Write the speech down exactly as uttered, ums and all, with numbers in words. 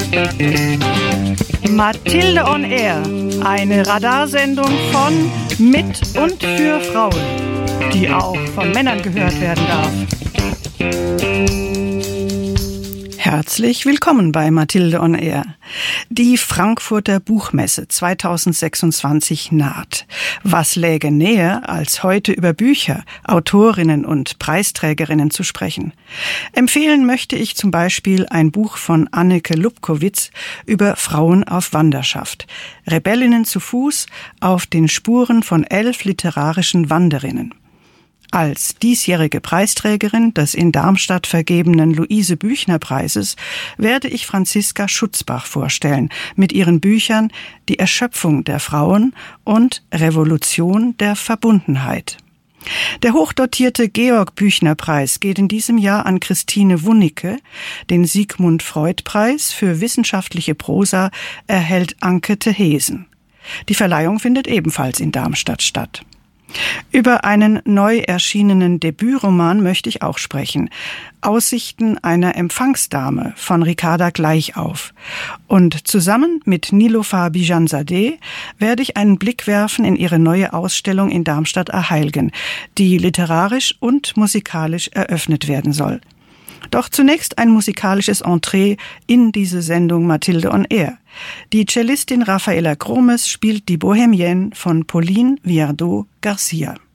Mathilde on Air, eine Radarsendung von, mit und für Frauen, die auch von Männern gehört werden darf. Herzlich willkommen bei Mathilde on Air. Die Frankfurter Buchmesse zweitausendsechsundzwanzig naht. Was läge näher, als heute über Bücher, Autorinnen und Preisträgerinnen zu sprechen? Empfehlen möchte ich zum Beispiel ein Buch von Anneke Lubkowitz über Frauen auf Wanderschaft. Rebellinnen zu Fuß auf den Spuren von elf literarischen Wanderinnen. Als diesjährige Preisträgerin des in Darmstadt vergebenen Luise-Büchner-Preises werde ich Franziska Schutzbach vorstellen mit ihren Büchern Die Erschöpfung der Frauen und Revolution der Verbundenheit. Der hochdotierte Georg-Büchner-Preis geht in diesem Jahr an Christine Wunicke. Den Sigmund-Freud-Preis für wissenschaftliche Prosa erhält Anke Thehesen. Die Verleihung findet ebenfalls in Darmstadt statt. Über einen neu erschienenen Debütroman möchte ich auch sprechen. Aussichten einer Empfangsdame von Ricarda Gleichauf. Und zusammen mit Niloufar Bijanzadeh werde ich einen Blick werfen in ihre neue Ausstellung in Darmstadt-Erheilgen, die literarisch und musikalisch eröffnet werden soll. Doch zunächst ein musikalisches Entree in diese Sendung Mathilde on Air. Die Cellistin Rafaela Gromes spielt die Bohemienne von Pauline Viardot Garcia.